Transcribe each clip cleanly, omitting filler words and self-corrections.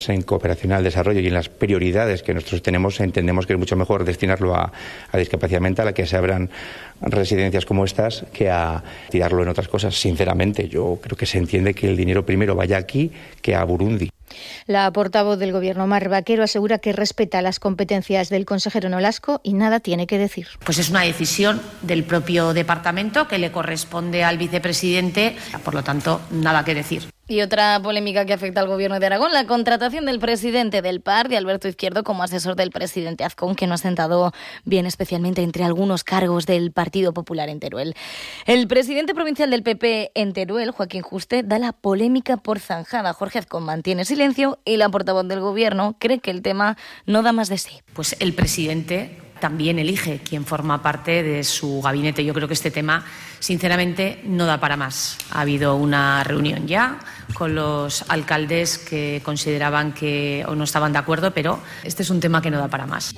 En cooperación al desarrollo y en las prioridades que nosotros tenemos, entendemos que es mucho mejor destinarlo a discapacidad mental, a que se abran residencias como estas, que a tirarlo en otras cosas. Sinceramente, yo creo que se entiende que el dinero primero vaya aquí que a Burundi. La portavoz del Gobierno, Mar Vaquero, asegura que respeta las competencias del consejero Nolasco y nada tiene que decir. Pues es una decisión del propio departamento que le corresponde al vicepresidente, por lo tanto, nada que decir. Y otra polémica que afecta al Gobierno de Aragón, la contratación del presidente del PAR, de Alberto Izquierdo, como asesor del presidente Azcón, que no ha sentado bien, especialmente entre algunos cargos del Partido Popular en Teruel. El presidente provincial del PP en Teruel, Joaquín Juste, da la polémica por zanjada. Jorge Azcón mantiene silencio y la portavoz del Gobierno cree que el tema no da más de sí. Pues el presidente también elige quién forma parte de su gabinete. Yo creo que este tema, sinceramente, no da para más. Ha habido una reunión ya con los alcaldes que consideraban que o no estaban de acuerdo, pero este es un tema que no da para más.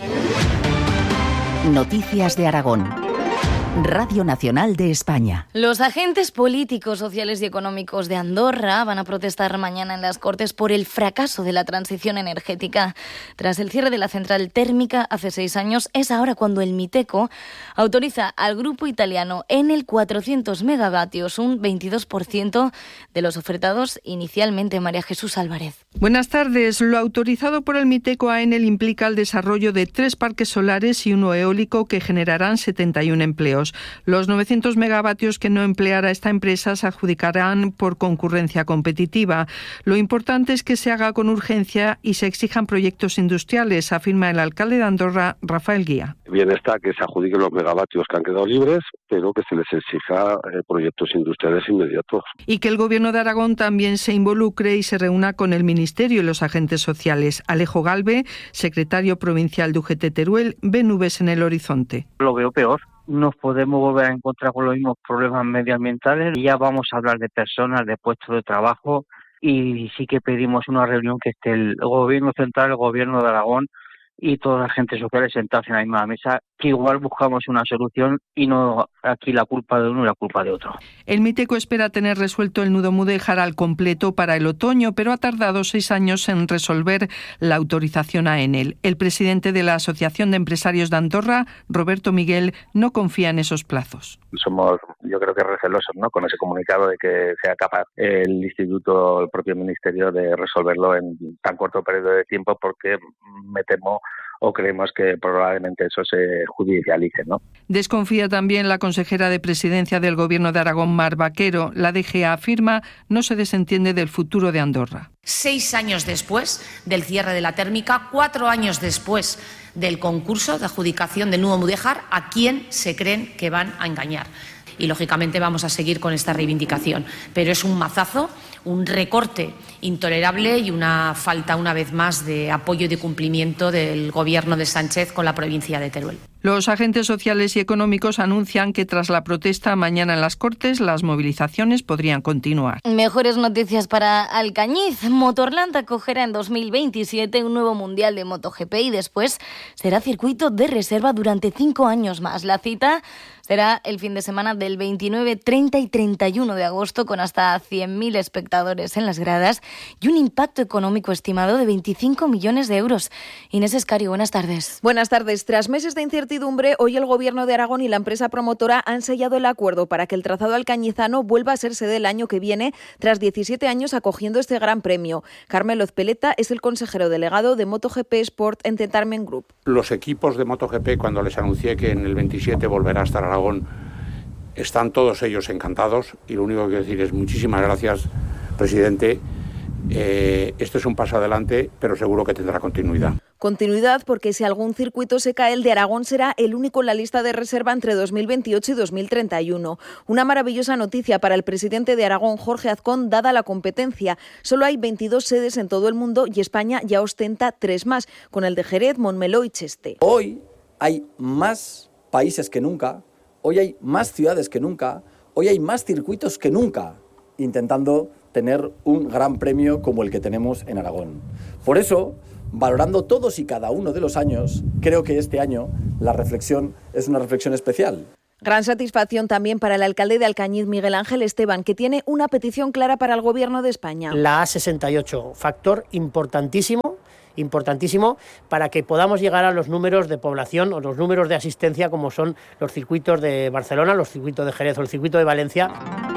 Noticias de Aragón. Radio Nacional de España. Los agentes políticos, sociales y económicos de Andorra van a protestar mañana en las Cortes por el fracaso de la transición energética. Tras el cierre de la central térmica hace 6 años, es ahora cuando el Miteco autoriza al grupo italiano Enel 400 megavatios, un 22% de los ofertados inicialmente. María Jesús Álvarez. Buenas tardes. Lo autorizado por el Miteco a Enel implica el desarrollo de 3 parques solares y uno eólico que generarán 71 empleos. Los 900 megavatios que no empleará esta empresa se adjudicarán por concurrencia competitiva. Lo importante es que se haga con urgencia y se exijan proyectos industriales, afirma el alcalde de Andorra, Rafael Guía. Bien está que se adjudiquen los megavatios que han quedado libres, pero que se les exija proyectos industriales inmediatos. Y que el Gobierno de Aragón también se involucre y se reúna con el Ministerio y los agentes sociales. Alejo Galve, secretario provincial de UGT Teruel, ve nubes en el horizonte. Lo veo peor. Nos podemos volver a encontrar con los mismos problemas medioambientales y ya vamos a hablar de personas, de puestos de trabajo, y sí que pedimos una reunión que esté el Gobierno central, el Gobierno de Aragón y todas las agentes sociales sentados en la misma mesa, que igual buscamos una solución y no aquí la culpa de uno y la culpa de otro. El Miteco espera tener resuelto el nudo Mudéjar al completo para el otoño, pero ha tardado 6 años en resolver la autorización a Enel. El presidente de la Asociación de Empresarios de Andorra, Roberto Miguel, no confía en esos plazos. Somos, yo creo que recelosos, ¿no?, con ese comunicado de que sea capaz el Instituto, el propio Ministerio, de resolverlo en tan corto periodo de tiempo, porque me temo o creemos que probablemente eso se judicialice, ¿no? Desconfía también la consejera de Presidencia del Gobierno de Aragón, Mar Vaquero. La DGA afirma no se desentiende del futuro de Andorra. 6 años después del cierre de la térmica, 4 años después del concurso de adjudicación del nudo Mudéjar, ¿a quién se creen que van a engañar? Y, lógicamente, vamos a seguir con esta reivindicación. Pero es un mazazo, un recorte intolerable y una falta, una vez más, de apoyo y de cumplimiento del Gobierno de Sánchez con la provincia de Teruel. Los agentes sociales y económicos anuncian que tras la protesta mañana en las Cortes, las movilizaciones podrían continuar. Mejores noticias para Alcañiz. Motorland acogerá en 2027 un nuevo Mundial de MotoGP y después será circuito de reserva durante 5 años más. La cita será el fin de semana del 29, 30 y 31 de agosto, con hasta 100.000 espectadores en las gradas y un impacto económico estimado de 25 millones de euros. Inés Escario, buenas tardes. Buenas tardes. Tras meses de incertidumbre, hoy el Gobierno de Aragón y la empresa promotora han sellado el acuerdo para que el trazado alcañizano vuelva a ser sede el año que viene, tras 17 años acogiendo este gran premio. Carmelo Ezpeleta es el consejero delegado de MotoGP Sport Entertainment Group. Los equipos de MotoGP, cuando les anuncié que en el 27 volverá a estar Aragón, están todos ellos encantados, y lo único que quiero decir es muchísimas gracias, presidente. Esto es un paso adelante, pero seguro que tendrá continuidad. Continuidad porque si algún circuito se cae, el de Aragón será el único en la lista de reserva entre 2028 y 2031. Una maravillosa noticia para el presidente de Aragón, Jorge Azcón, dada la competencia. Solo hay 22 sedes en todo el mundo y España ya ostenta 3 más, con el de Jerez, Montmeló y Cheste. Hoy hay más países que nunca, hoy hay más ciudades que nunca, hoy hay más circuitos que nunca, intentando tener un gran premio como el que tenemos en Aragón. Por eso, valorando todos y cada uno de los años, creo que este año la reflexión es una reflexión especial. Gran satisfacción también para el alcalde de Alcañiz, Miguel Ángel Esteban, que tiene una petición clara para el Gobierno de España. La A68, factor importantísimo para que podamos llegar a los números de población o los números de asistencia como son los circuitos de Barcelona, los circuitos de Jerez o el circuito de Valencia.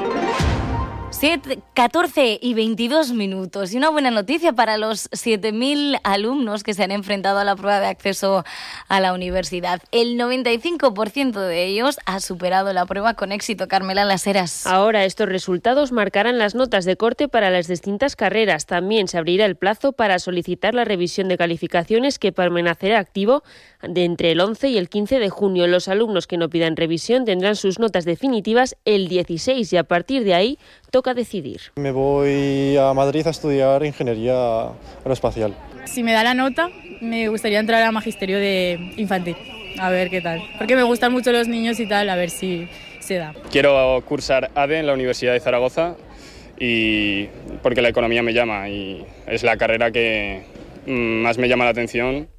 14 y 22 minutos. Y una buena noticia para los 7.000 alumnos que se han enfrentado a la prueba de acceso a la universidad. El 95% de ellos ha superado la prueba con éxito. Carmela Las Heras. Ahora estos resultados marcarán las notas de corte para las distintas carreras. También se abrirá el plazo para solicitar la revisión de calificaciones, que permanecerá activo de entre el 11 y el 15 de junio. Los alumnos que no pidan revisión tendrán sus notas definitivas el 16 y a partir de ahí toca decidir. Me voy a Madrid a estudiar ingeniería aeroespacial. Si me da la nota, me gustaría entrar a magisterio de infantil, a ver qué tal. Porque me gustan mucho los niños y tal, a ver si se da. Quiero cursar ADE en la Universidad de Zaragoza y porque la economía me llama y es la carrera que más me llama la atención.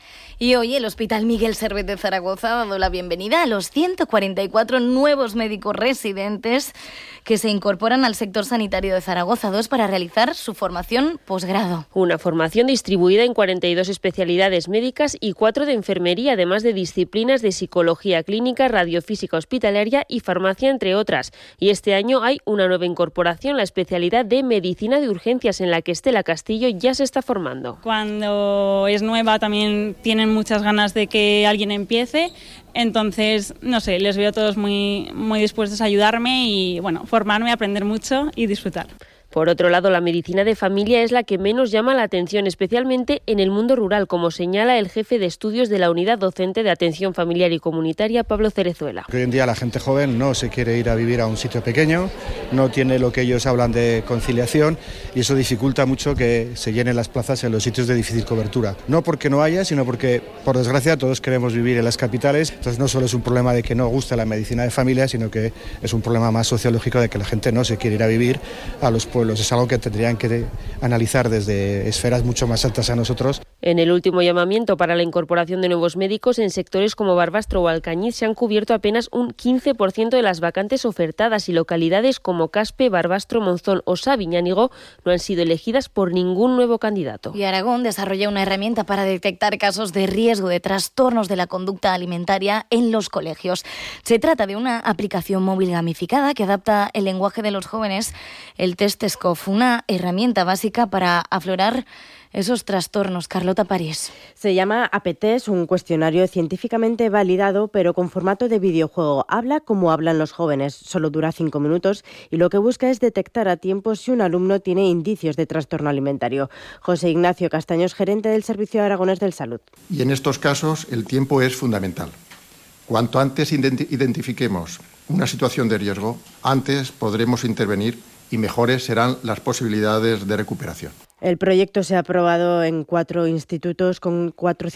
Y hoy el Hospital Miguel Servet de Zaragoza ha dado la bienvenida a los 144 nuevos médicos residentes que se incorporan al sector sanitario de Zaragoza, 2 para realizar su formación posgrado. Una formación distribuida en 42 especialidades médicas y 4 de enfermería, además de disciplinas de psicología clínica, radiofísica hospitalaria y farmacia, entre otras. Y este año hay una nueva incorporación, la especialidad de medicina de urgencias, en la que Estela Castillo ya se está formando. Cuando es nueva también tienen muchas ganas de que alguien empiece, entonces, no sé, les veo todos muy dispuestos a ayudarme y, bueno, formarme, aprender mucho y disfrutar. Por otro lado, la medicina de familia es la que menos llama la atención, especialmente en el mundo rural, como señala el jefe de estudios de la Unidad Docente de Atención Familiar y Comunitaria, Pablo Cerezuela. Hoy en día la gente joven no se quiere ir a vivir a un sitio pequeño, no tiene lo que ellos hablan de conciliación y eso dificulta mucho que se llenen las plazas en los sitios de difícil cobertura. No porque no haya, sino porque, por desgracia, todos queremos vivir en las capitales. Entonces no solo es un problema de que no guste la medicina de familia, sino que es un problema más sociológico de que la gente no se quiere ir a vivir a los pueblos. Es algo que tendrían que analizar desde esferas mucho más altas a nosotros. En el último llamamiento para la incorporación de nuevos médicos en sectores como Barbastro o Alcañiz se han cubierto apenas un 15% de las vacantes ofertadas y localidades como Caspe, Barbastro, Monzón o Sabiñánigo no han sido elegidas por ningún nuevo candidato. Y Aragón desarrolla una herramienta para detectar casos de riesgo de trastornos de la conducta alimentaria en los colegios. Se trata de una aplicación móvil gamificada que adapta el lenguaje de los jóvenes, el test SCOF, una herramienta básica para aflorar esos trastornos. Carlota París. Se llama APTES, un cuestionario científicamente validado, pero con formato de videojuego. Habla como hablan los jóvenes, solo dura 5 minutos y lo que busca es detectar a tiempo si un alumno tiene indicios de trastorno alimentario. José Ignacio Castaños, gerente del Servicio Aragonés del Salud. Y en estos casos el tiempo es fundamental. Cuanto antes identifiquemos una situación de riesgo, antes podremos intervenir y mejores serán las posibilidades de recuperación. El proyecto se ha aprobado en 4 institutos con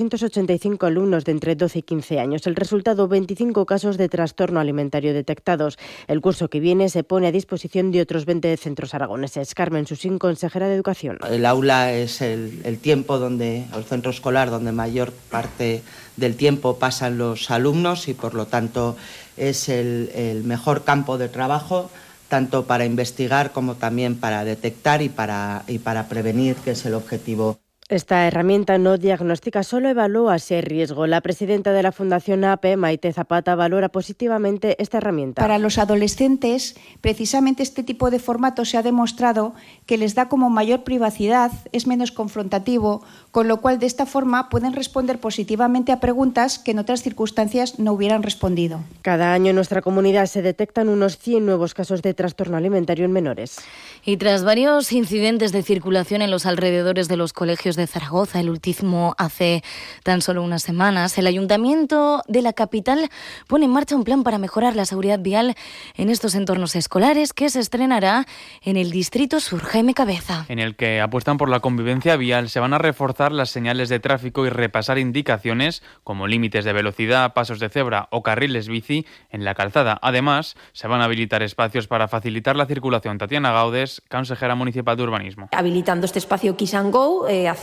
485 alumnos de entre 12 y 15 años. El resultado, 25 casos de trastorno alimentario detectados. El curso que viene se pone a disposición de otros 20 centros aragoneses. Carmen Susín, consejera de Educación. El aula es el tiempo el centro escolar donde mayor parte del tiempo pasan los alumnos y por lo tanto es el mejor campo de trabajo, tanto para investigar como también para detectar y para prevenir, que es el objetivo. Esta herramienta no diagnostica, solo evalúa si hay riesgo. La presidenta de la Fundación APE, Maite Zapata, valora positivamente esta herramienta. Para los adolescentes, precisamente este tipo de formato se ha demostrado que les da como mayor privacidad, es menos confrontativo, con lo cual de esta forma pueden responder positivamente a preguntas que en otras circunstancias no hubieran respondido. Cada año en nuestra comunidad se detectan unos 100 nuevos casos de trastorno alimentario en menores. Y tras varios incidentes de circulación en los alrededores de los colegios de Zaragoza, el último hace tan solo unas semanas, el Ayuntamiento de la capital pone en marcha un plan para mejorar la seguridad vial en estos entornos escolares que se estrenará en el distrito Sur. Jaime Cabeza. En el que apuestan por la convivencia vial, se van a reforzar las señales de tráfico y repasar indicaciones como límites de velocidad, pasos de cebra o carriles bici en la calzada. Además, se van a habilitar espacios para facilitar la circulación. Tatiana Gaudes, consejera municipal de urbanismo. Habilitando este espacio Kiss and Go, hace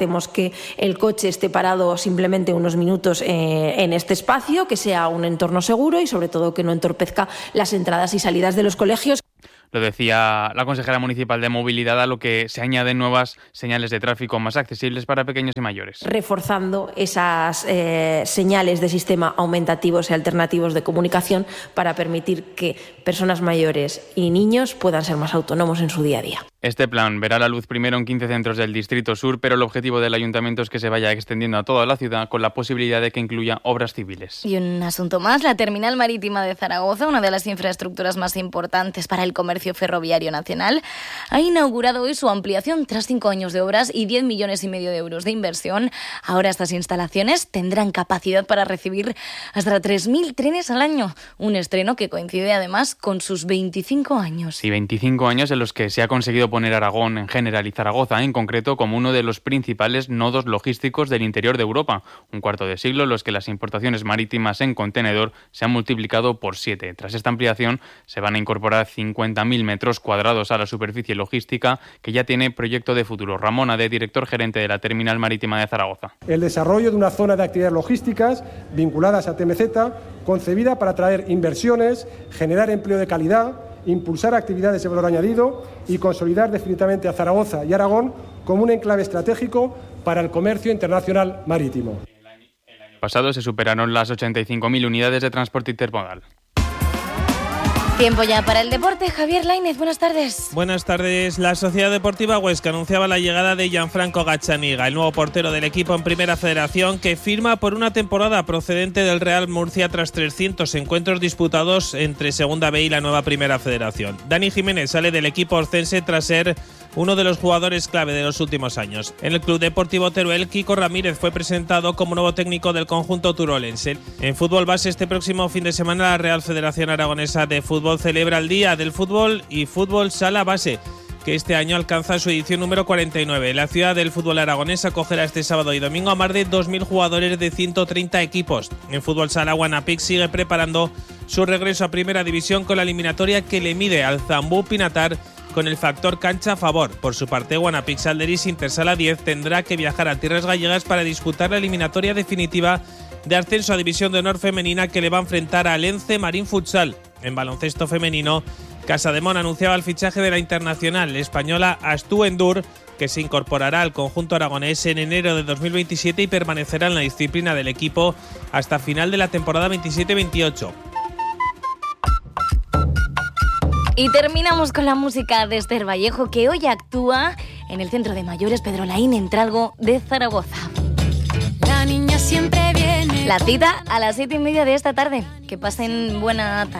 hacemos que el coche esté parado simplemente unos minutos en este espacio, que sea un entorno seguro y sobre todo que no entorpezca las entradas y salidas de los colegios. Lo decía la consejera municipal de Movilidad, a lo que se añaden nuevas señales de tráfico más accesibles para pequeños y mayores. Reforzando esas señales de sistema aumentativos y alternativos de comunicación para permitir que personas mayores y niños puedan ser más autónomos en su día a día. Este plan verá la luz primero en 15 centros del Distrito Sur, pero el objetivo del Ayuntamiento es que se vaya extendiendo a toda la ciudad con la posibilidad de que incluya obras civiles. Y un asunto más, la terminal marítima de Zaragoza, una de las infraestructuras más importantes para el comercio ferroviario nacional, ha inaugurado hoy su ampliación tras 5 años de obras y 10,5 millones de euros de inversión. Ahora estas instalaciones tendrán capacidad para recibir hasta 3.000 trenes al año, un estreno que coincide además con sus 25 años. Sí, 25 años en los que se ha conseguido poner Aragón en general y Zaragoza en concreto como uno de los principales nodos logísticos del interior de Europa. Un cuarto de siglo en los que las importaciones marítimas en contenedor se han multiplicado por 7. Tras esta ampliación se van a incorporar 50.000 metros cuadrados a la superficie logística que ya tiene proyecto de futuro. Ramón Ade, director gerente de la terminal marítima de Zaragoza. El desarrollo de una zona de actividades logísticas vinculadas a TMZ, concebida para atraer inversiones, generar empleo de calidad, impulsar actividades de valor añadido y consolidar definitivamente a Zaragoza y Aragón como un enclave estratégico para el comercio internacional marítimo. El año pasado se superaron las 85.000 unidades de transporte intermodal. Tiempo ya para el deporte. Javier Lainez, buenas tardes. Buenas tardes. La Sociedad Deportiva Huesca anunciaba la llegada de Gianfranco Gazzaniga, el nuevo portero del equipo en Primera Federación, que firma por una temporada procedente del Real Murcia tras 300 encuentros disputados entre Segunda B y la nueva Primera Federación. Dani Jiménez sale del equipo orcense tras ser uno de los jugadores clave de los últimos años. En el Club Deportivo Teruel, Kiko Ramírez fue presentado como nuevo técnico del conjunto turolense. En fútbol base, este próximo fin de semana, la Real Federación Aragonesa de Fútbol celebra el Día del Fútbol y Fútbol Sala Base, que este año alcanza su edición número 49. La ciudad del fútbol aragonés acogerá este sábado y domingo a más de 2.000 jugadores de 130 equipos. En fútbol sala, Guanapix sigue preparando su regreso a Primera División con la eliminatoria que le mide al Zambú Pinatar con el factor cancha a favor. Por su parte, Guanapix Alderis Intersala 10 tendrá que viajar a tierras gallegas para disputar la eliminatoria definitiva de ascenso a División de Honor femenina que le va a enfrentar a Lence Marín Futsal. En baloncesto femenino, Casademón anunciaba el fichaje de la internacional española Astú Endur, que se incorporará al conjunto aragonés en enero de 2027 y permanecerá en la disciplina del equipo hasta final de la temporada 27-28. Y terminamos con la música de Esther Vallejo, que hoy actúa en el Centro de Mayores Pedro Laín en Tralgo de Zaragoza. La niña siempre viene. La cita a las 7:30 de esta tarde. Que pasen buena tarde.